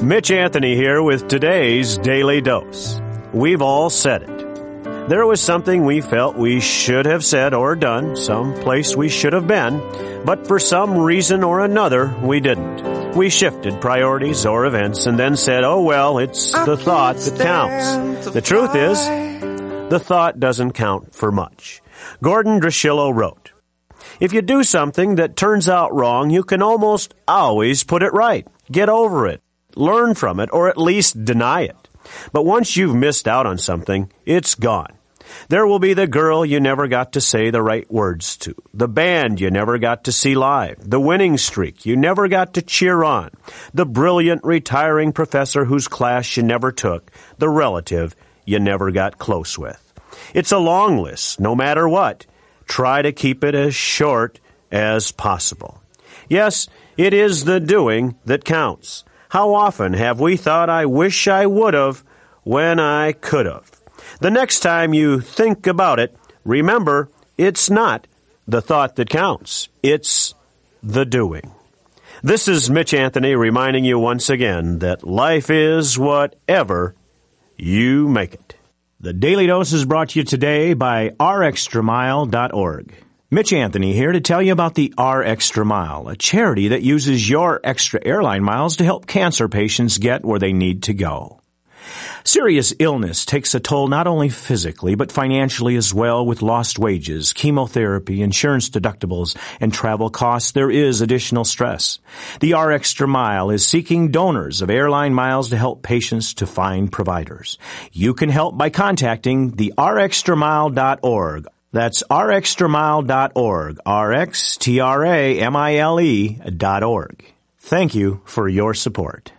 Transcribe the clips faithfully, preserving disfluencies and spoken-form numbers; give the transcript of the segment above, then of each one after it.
Mitch Anthony here with today's Daily Dose. We've all said it. There was something we felt we should have said or done, some place we should have been, but for some reason or another, we didn't. We shifted priorities or events and then said, oh well, it's the thought that counts. The truth is, the thought doesn't count for much. Gordon Drusilla wrote, if you do something that turns out wrong, you can almost always put it right. Get over it. Learn from it, or at least deny it. But once you've missed out on something, it's gone. There will be the girl you never got to say the right words to, the band you never got to see live, the winning streak you never got to cheer on, the brilliant retiring professor whose class you never took, the relative you never got close with. It's a long list, no matter what. Try to keep it as short as possible. Yes, it is the doing that counts. How often have we thought, I wish I would have when I could have? The next time you think about it, remember, it's not the thought that counts. It's the doing. This is Mitch Anthony reminding you once again that life is whatever you make it. The Daily Dose is brought to you today by R Extra Mile dot org. Mitch Anthony here to tell you about the R Extra Mile, a charity that uses your extra airline miles to help cancer patients get where they need to go. Serious illness takes a toll not only physically, but financially as well. With lost wages, chemotherapy, insurance deductibles, and travel costs, there is additional stress. The R Extra Mile is seeking donors of airline miles to help patients to find providers. You can help by contacting the R Extra Mile dot org. That's R Extra Mile dot org, R X T R A M I L E dot org. Thank you for your support.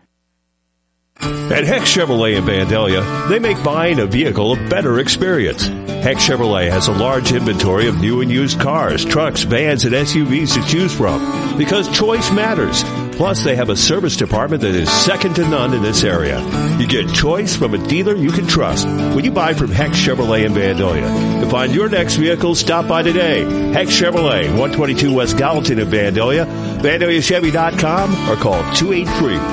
At Heck Chevrolet in Vandalia, they make buying a vehicle a better experience. Heck Chevrolet has a large inventory of new and used cars, trucks, vans, and S U Vs to choose from because choice matters. Plus, they have a service department that is second to none in this area. You get choice from a dealer you can trust when you buy from Heck Chevrolet in Vandalia. To find your next vehicle, stop by today. Heck Chevrolet, one twenty-two West Gallatin in Vandalia, Vandalia Chevy dot com, or call two eight three